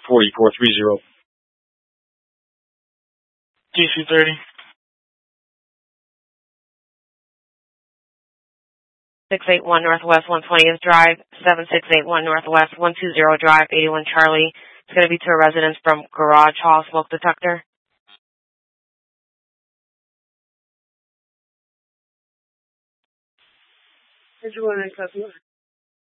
4430. DC-30. 681 Northwest 120th Drive, 7681 Northwest 120 Drive, 81 Charlie. It's going to be to a residence from Garage Hall Smoke Detector. Did you want to